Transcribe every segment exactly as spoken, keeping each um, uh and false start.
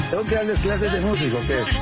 ¿Tengo que darles clases de música o qué?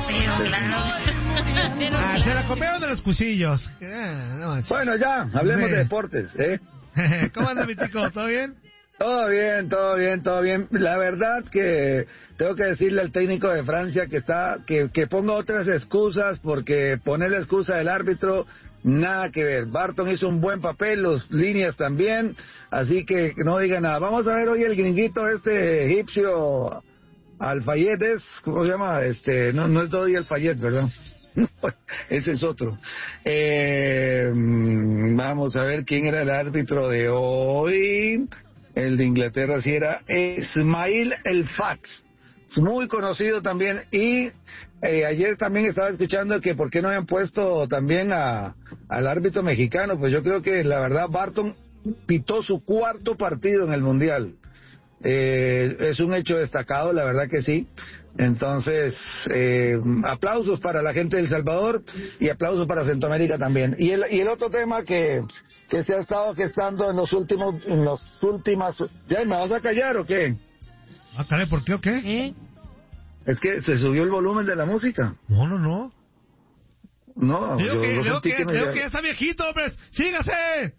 Ah, se la copiaron de los cusillos. Eh, no, bueno, ya, hablemos sí. de deportes, ¿eh? ¿Cómo anda mi tico? ¿Todo bien? Todo bien, todo bien, todo bien. La verdad que tengo que decirle al técnico de Francia que está que, que ponga otras excusas, porque poner la excusa del árbitro, nada que ver. Barton hizo un buen papel, los líneas también, así que no diga nada. Vamos a ver hoy el gringuito este egipcio, Al-Fayed, es, ¿cómo se llama? Este, no, no es Dodi Al-Fayed, ¿verdad? Ese es otro. Eh, vamos a ver quién era el árbitro de hoy. El de Inglaterra sí era Ismail El Fax, muy conocido también. Y eh, ayer también estaba escuchando que por qué no habían puesto también a al árbitro mexicano. Pues yo creo que la verdad Barton pitó su cuarto partido en el Mundial. Eh, es un hecho destacado, la verdad que sí. Entonces, eh, aplausos para la gente de El Salvador y aplausos para Centroamérica también. Y el, y el otro tema que, que se ha estado gestando en los últimos, en los últimas... ¿Ya me vas a callar o qué? Ah, caray, ¿por qué o qué? ¿Eh? Es que se subió el volumen de la música. No, no, no. No, Digo yo, que, yo digo sentí que, que me digo llega- que ya está viejito, hombre. ¡Sígase!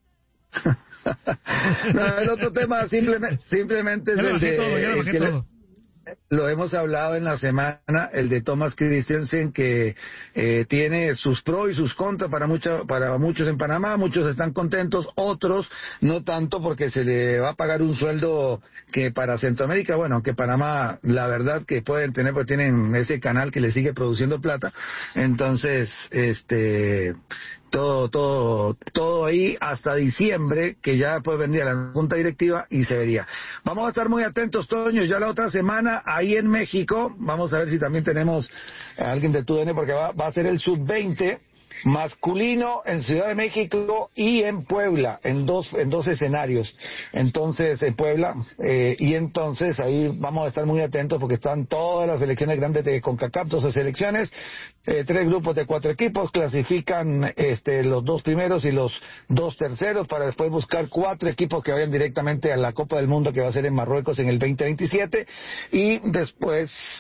No, el otro tema simplemente, simplemente es Ya le el bajé de... todo, ya le el bajé que le- todo. Lo hemos hablado en la semana, el de Thomas Christensen, que eh, tiene sus pros y sus contras para mucha, para muchos en Panamá. Muchos están contentos, otros no tanto, porque se le va a pagar un sueldo que para Centroamérica, bueno, aunque Panamá, la verdad que pueden tener, porque tienen ese canal que le sigue produciendo plata. Entonces, este... todo, todo, todo ahí hasta diciembre, que ya puede venir a la junta directiva y se vería. Vamos a estar muy atentos, Toño, ya la otra semana ahí en México, vamos a ver si también tenemos a alguien de T U D N, porque va, va a ser el sub veinte masculino en Ciudad de México y en Puebla, en dos en dos escenarios. Entonces, en Puebla, eh, y entonces ahí vamos a estar muy atentos porque están todas las selecciones grandes de CONCACAF, doce selecciones, eh, tres grupos de cuatro equipos, clasifican este los dos primeros y los dos terceros para después buscar cuatro equipos que vayan directamente a la Copa del Mundo que va a ser en Marruecos en el veinte veintisiete, y después